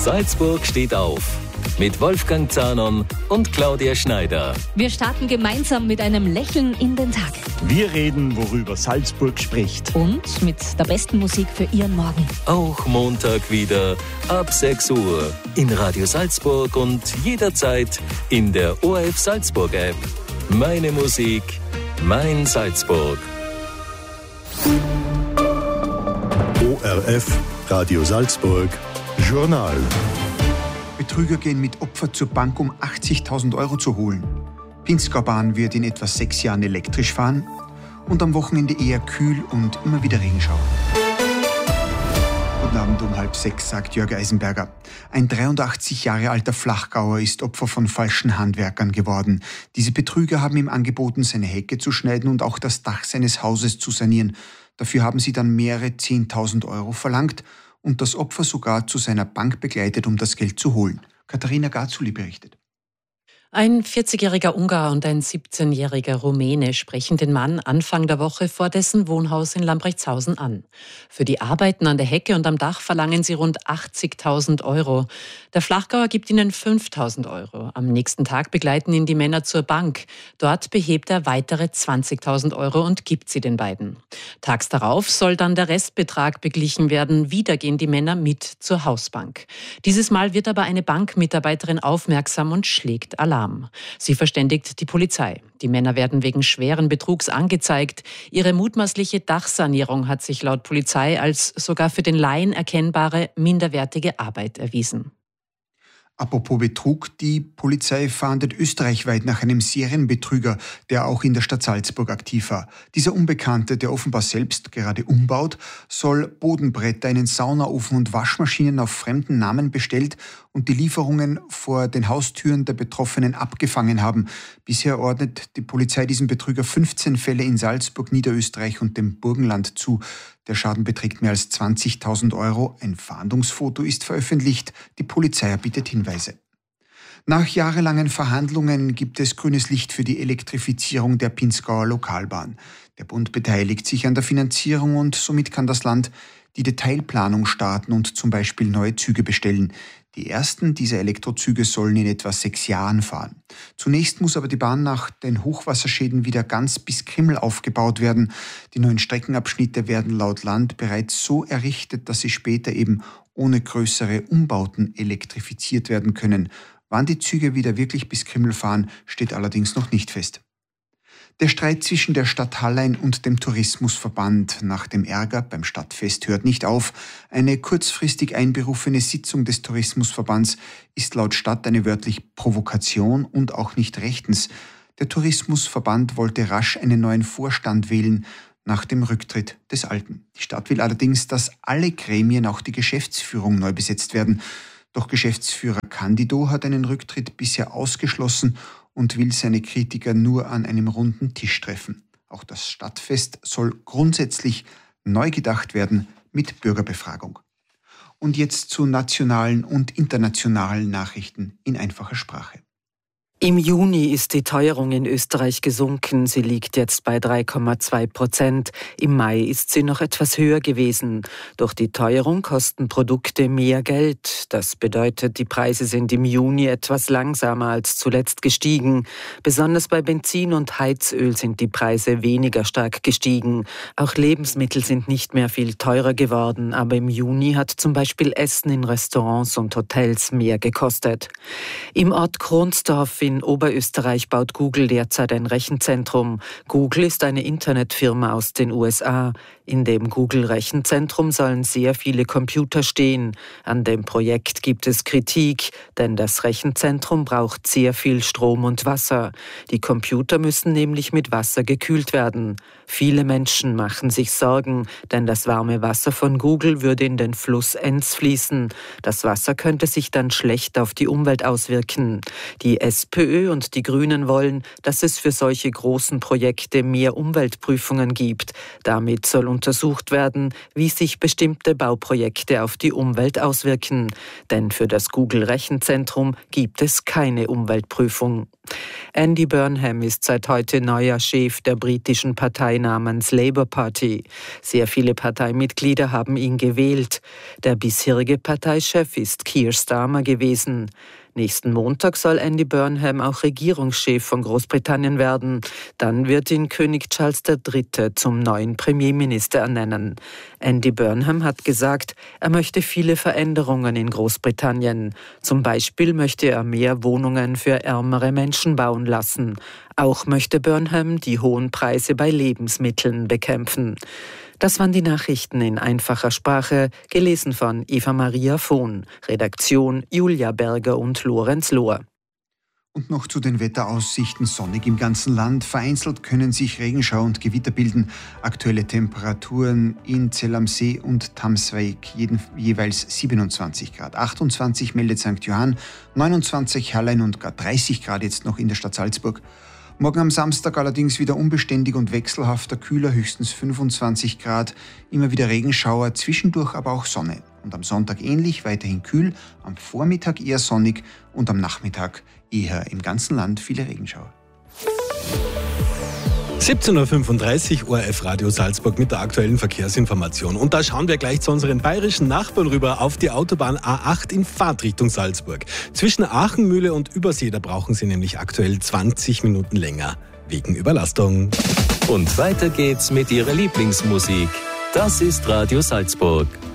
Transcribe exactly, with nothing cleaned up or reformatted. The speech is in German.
Salzburg steht auf. Mit Wolfgang Zahnon und Claudia Schneider. Wir starten gemeinsam mit einem Lächeln in den Tag. Wir reden, worüber Salzburg spricht. Und mit der besten Musik für Ihren Morgen. Auch Montag wieder ab sechs Uhr in Radio Salzburg und jederzeit in der O R F Salzburg App. Meine Musik, mein Salzburg. O R F, Radio Salzburg, Journal. Betrüger gehen mit Opfer zur Bank, um achtzigtausend Euro zu holen. Pinzgau-Bahn wird in etwa sechs Jahren elektrisch fahren und am Wochenende eher kühl und immer wieder Regenschauer. Guten Abend um halb sechs, sagt Jörg Eisenberger. Ein dreiundachtzig Jahre alter Flachgauer ist Opfer von falschen Handwerkern geworden. Diese Betrüger haben ihm angeboten, seine Hecke zu schneiden und auch das Dach seines Hauses zu sanieren. Dafür haben sie dann mehrere zehntausend Euro verlangt und das Opfer sogar zu seiner Bank begleitet, um das Geld zu holen. Katharina Garzuli berichtet. Ein vierzigjähriger Ungar und ein siebzehnjähriger Rumäne sprechen den Mann Anfang der Woche vor dessen Wohnhaus in Lambrechtshausen an. Für die Arbeiten an der Hecke und am Dach verlangen sie rund achtzigtausend Euro. Der Flachgauer gibt ihnen fünftausend Euro. Am nächsten Tag begleiten ihn die Männer zur Bank. Dort behebt er weitere zwanzigtausend Euro und gibt sie den beiden. Tags darauf soll dann der Restbetrag beglichen werden. Wieder gehen die Männer mit zur Hausbank. Dieses Mal wird aber eine Bankmitarbeiterin aufmerksam und schlägt Alarm. Sie verständigt die Polizei. Die Männer werden wegen schweren Betrugs angezeigt. Ihre mutmaßliche Dachsanierung hat sich laut Polizei als sogar für den Laien erkennbare minderwertige Arbeit erwiesen. Apropos Betrug, die Polizei fahndet österreichweit nach einem Serienbetrüger, der auch in der Stadt Salzburg aktiv war. Dieser Unbekannte, der offenbar selbst gerade umbaut, soll Bodenbretter, einen Saunaofen und Waschmaschinen auf fremden Namen bestellt und die Lieferungen vor den Haustüren der Betroffenen abgefangen haben. Bisher ordnet die Polizei diesem Betrüger fünfzehn Fälle in Salzburg, Niederösterreich und dem Burgenland zu. Der Schaden beträgt mehr als zwanzigtausend Euro. Ein Fahndungsfoto ist veröffentlicht. Die Polizei erbittet Hinweise. Nach jahrelangen Verhandlungen gibt es grünes Licht für die Elektrifizierung der Pinzgauer Lokalbahn. Der Bund beteiligt sich an der Finanzierung und somit kann das Land die Detailplanung starten und zum Beispiel neue Züge bestellen. Die ersten dieser Elektrozüge sollen in etwa sechs Jahren fahren. Zunächst muss aber die Bahn nach den Hochwasserschäden wieder ganz bis Krimml aufgebaut werden. Die neuen Streckenabschnitte werden laut Land bereits so errichtet, dass sie später eben ohne größere Umbauten elektrifiziert werden können. Wann die Züge wieder wirklich bis Krimml fahren, steht allerdings noch nicht fest. Der Streit zwischen der Stadt Hallein und dem Tourismusverband nach dem Ärger beim Stadtfest hört nicht auf. Eine kurzfristig einberufene Sitzung des Tourismusverbands ist laut Stadt eine wörtlich Provokation und auch nicht rechtens. Der Tourismusverband wollte rasch einen neuen Vorstand wählen nach dem Rücktritt des alten. Die Stadt will allerdings, dass alle Gremien, auch die Geschäftsführung, neu besetzt werden. Doch Geschäftsführer Candido hat einen Rücktritt bisher ausgeschlossen und will seine Kritiker nur an einem runden Tisch treffen. Auch das Stadtfest soll grundsätzlich neu gedacht werden mit Bürgerbefragung. Und jetzt zu nationalen und internationalen Nachrichten in einfacher Sprache. Im Juni ist die Teuerung in Österreich gesunken. Sie liegt jetzt bei drei Komma zwei Prozent. Im Mai ist sie noch etwas höher gewesen. Durch die Teuerung kosten Produkte mehr Geld. Das bedeutet, die Preise sind im Juni etwas langsamer als zuletzt gestiegen. Besonders bei Benzin und Heizöl sind die Preise weniger stark gestiegen. Auch Lebensmittel sind nicht mehr viel teurer geworden. Aber im Juni hat zum Beispiel Essen in Restaurants und Hotels mehr gekostet. Im Ort Kronsdorf in In Oberösterreich baut Google derzeit ein Rechenzentrum. Google ist eine Internetfirma aus den U S A. In dem Google-Rechenzentrum sollen sehr viele Computer stehen. An dem Projekt gibt es Kritik, denn das Rechenzentrum braucht sehr viel Strom und Wasser. Die Computer müssen nämlich mit Wasser gekühlt werden. Viele Menschen machen sich Sorgen, denn das warme Wasser von Google würde in den Fluss Enz fließen. Das Wasser könnte sich dann schlecht auf die Umwelt auswirken. Die SPÖ und die Grünen wollen, dass es für solche großen Projekte mehr Umweltprüfungen gibt. Damit soll untersucht werden, wie sich bestimmte Bauprojekte auf die Umwelt auswirken. Denn für das Google-Rechenzentrum gibt es keine Umweltprüfung. Andy Burnham ist seit heute neuer Chef der britischen Partei namens Labour Party. Sehr viele Parteimitglieder haben ihn gewählt. Der bisherige Parteichef ist Keir Starmer gewesen. Nächsten Montag soll Andy Burnham auch Regierungschef von Großbritannien werden. Dann wird ihn König Charles der Dritte zum neuen Premierminister ernennen. Andy Burnham hat gesagt, er möchte viele Veränderungen in Großbritannien. Zum Beispiel möchte er mehr Wohnungen für ärmere Menschen bauen lassen. Auch möchte Burnham die hohen Preise bei Lebensmitteln bekämpfen. Das waren die Nachrichten in einfacher Sprache, gelesen von Eva-Maria Vohn, Redaktion Julia Berger und Lorenz Lohr. Und noch zu den Wetteraussichten: sonnig im ganzen Land. Vereinzelt können sich Regenschauer und Gewitter bilden. Aktuelle Temperaturen in Zell am See und Tamswijk jeden, jeweils siebenundzwanzig Grad. achtundzwanzig meldet Sankt Johann, neunundzwanzig Hallein und gar dreißig Grad jetzt noch in der Stadt Salzburg. Morgen am Samstag allerdings wieder unbeständig und wechselhafter, kühler, höchstens fünfundzwanzig Grad. Immer wieder Regenschauer, zwischendurch aber auch Sonne. Und am Sonntag ähnlich, weiterhin kühl, am Vormittag eher sonnig und am Nachmittag eher im ganzen Land viele Regenschauer. siebzehn Uhr fünfunddreißig, O R F Radio Salzburg mit der aktuellen Verkehrsinformation. Und da schauen wir gleich zu unseren bayerischen Nachbarn rüber auf die Autobahn A acht in Fahrtrichtung Salzburg. Zwischen Aachenmühle und Übersee, da brauchen Sie nämlich aktuell zwanzig Minuten länger wegen Überlastung. Und weiter geht's mit Ihrer Lieblingsmusik. Das ist Radio Salzburg.